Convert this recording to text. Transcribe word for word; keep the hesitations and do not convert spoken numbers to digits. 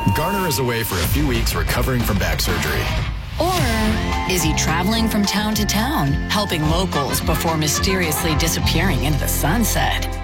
Garner is away for a few weeks recovering from back surgery. Or is he traveling from town to town, helping locals before mysteriously disappearing into the sunset?